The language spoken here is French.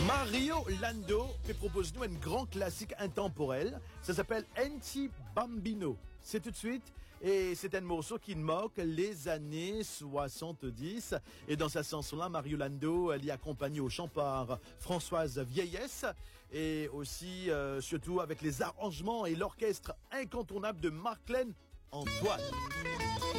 Mario Lando propose nous un grand classique intemporel. Ça s'appelle Enti Bambino. C'est tout de suite. Et c'est un morceau qui moque les années 70. Et dans sa chanson-là, Mario Lando l'y accompagne au chant par Françoise Vieillesse. Et aussi, surtout avec les arrangements et l'orchestre incontournable de Marlène Antoine.